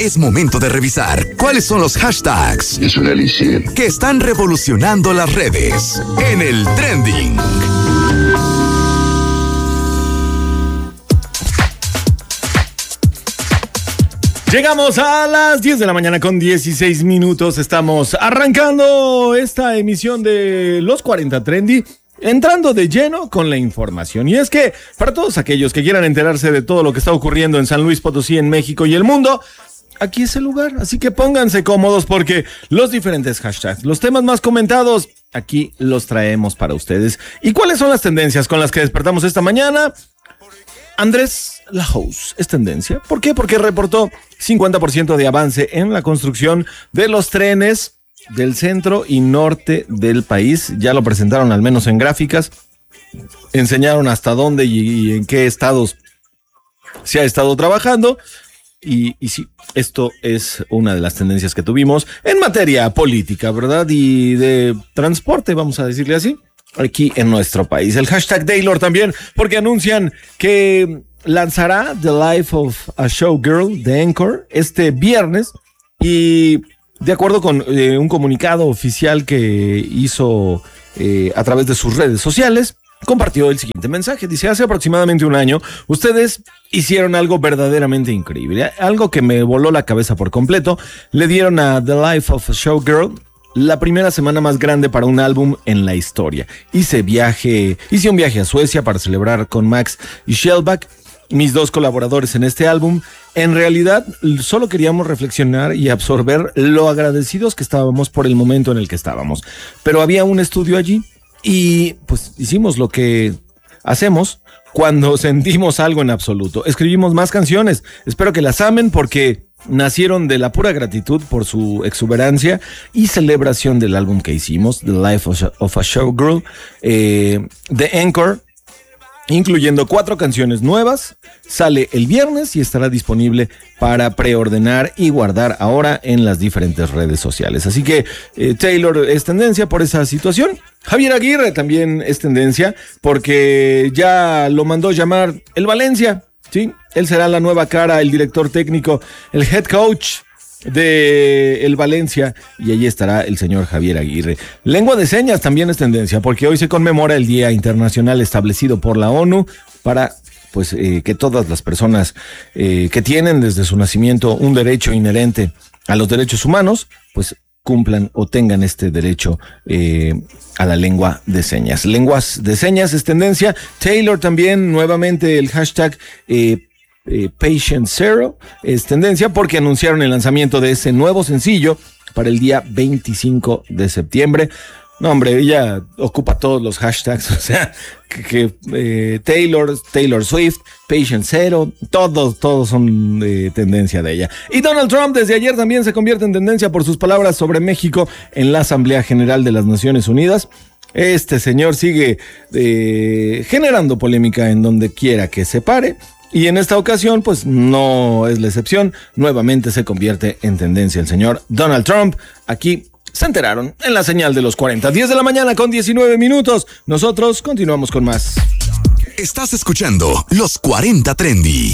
Es momento de revisar cuáles son los hashtags Es un elixir que están revolucionando las redes en el trending. Llegamos a las 10 de la mañana con 16 minutos. Estamos arrancando esta emisión de Los 40 Trendy, entrando de lleno con la información. Y es que para todos aquellos que quieran enterarse de todo lo que está ocurriendo en San Luis Potosí, en México y el mundo, aquí es el lugar. Así que pónganse cómodos porque los diferentes hashtags, los temas más comentados, aquí los traemos para ustedes. ¿Y cuáles son las tendencias con las que despertamos esta mañana? Andrés Lahouse es tendencia. ¿Por qué? Porque reportó 50% de avance en la construcción de los trenes del centro y norte del país. Ya lo presentaron al menos en gráficas. Enseñaron hasta dónde y en qué estados se ha estado trabajando. Y sí, esto es una de las tendencias que tuvimos en materia política, ¿verdad? Y de transporte, vamos a decirle así, aquí en nuestro país. El hashtag Taylor también, porque anuncian que lanzará The Life of a Showgirl de Anchor este viernes, y de acuerdo con un comunicado oficial que hizo a través de sus redes sociales, compartió el siguiente mensaje. Dice: hace aproximadamente un año, ustedes hicieron algo verdaderamente increíble, algo que me voló la cabeza por completo. Le dieron a The Life of a Showgirl la primera semana más grande para un álbum en la historia. Hice un viaje a Suecia para celebrar con Max y Shellback, mis dos colaboradores en este álbum. En realidad, solo queríamos reflexionar y absorber lo agradecidos que estábamos por el momento en el que estábamos. Pero había un estudio allí y pues hicimos lo que hacemos cuando sentimos algo en absoluto. Escribimos más canciones. Espero que las amen porque nacieron de la pura gratitud por su exuberancia y celebración del álbum que hicimos, The Life of a Showgirl, de Anchor, incluyendo 4 canciones nuevas. Sale el viernes y estará disponible para preordenar y guardar ahora en las diferentes redes sociales. Así que Taylor es tendencia por esa situación. Javier Aguirre también es tendencia porque ya lo mandó llamar el Valencia. Sí, él será la nueva cara, el director técnico, el head coach de el Valencia, y allí estará el señor Javier Aguirre. Lengua de señas también es tendencia porque hoy se conmemora el Día Internacional establecido por la ONU para que todas las personas que tienen desde su nacimiento un derecho inherente a los derechos humanos, pues cumplan o tengan este derecho a la lengua de señas. Lenguas de señas es tendencia. Taylor también, nuevamente el hashtag Patient Zero es tendencia porque anunciaron el lanzamiento de ese nuevo sencillo para el día 25 de septiembre. No, hombre, ella ocupa todos los hashtags, o sea, Taylor Swift, Patient Zero, todos son tendencia de ella. Y Donald Trump desde ayer también se convierte en tendencia por sus palabras sobre México en la Asamblea General de las Naciones Unidas. Este señor sigue generando polémica en donde quiera que se pare. Y en esta ocasión, pues no es la excepción. Nuevamente se convierte en tendencia el señor Donald Trump. Aquí se enteraron en la señal de los 40. 10 de la mañana con 19 minutos. Nosotros continuamos con más. Estás escuchando Los 40 Trendy.